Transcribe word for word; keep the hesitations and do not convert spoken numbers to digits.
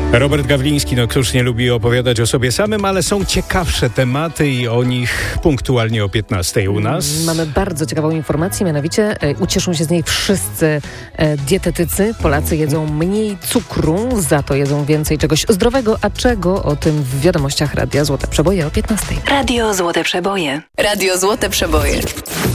Robert Gawliński, no któż nie lubi opowiadać o sobie samym, ale są ciekawsze tematy i o nich punktualnie o piętnastej u nas. Mamy bardzo ciekawą informację, mianowicie e, ucieszą się z niej wszyscy e, dietetycy. Polacy jedzą mniej cukru, za to jedzą więcej czegoś zdrowego, a czego o tym w wiadomościach Radia Złote Przeboje o piętnastej. Radio Złote Przeboje. Radio Złote Przeboje.